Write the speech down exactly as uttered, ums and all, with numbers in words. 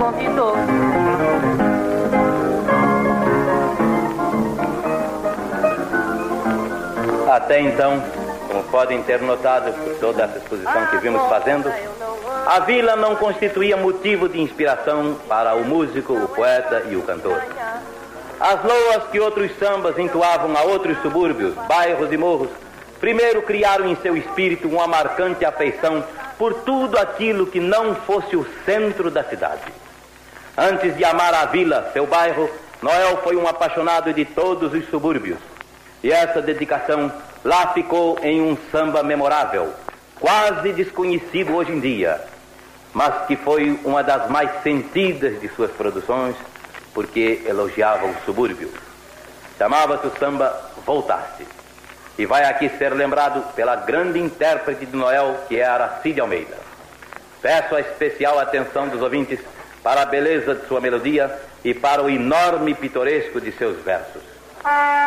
convidou. Até então, como podem ter notado por toda essa exposição que vimos fazendo, a vila não constituía motivo de inspiração para o músico, o poeta e o cantor. As loas que outros sambas entoavam a outros subúrbios, bairros e morros, primeiro criaram em seu espírito uma marcante afeição por tudo aquilo que não fosse o centro da cidade. Antes de amar a vila, seu bairro, Noel foi um apaixonado de todos os subúrbios. E essa dedicação lá ficou em um samba memorável, quase desconhecido hoje em dia, mas que foi uma das mais sentidas de suas produções, porque elogiava o subúrbio. Chamava-se o samba Voltaste, e vai aqui ser lembrado pela grande intérprete de Noel, que é Aracide Almeida. Peço a especial atenção dos ouvintes para a beleza de sua melodia e para o enorme pitoresco de seus versos.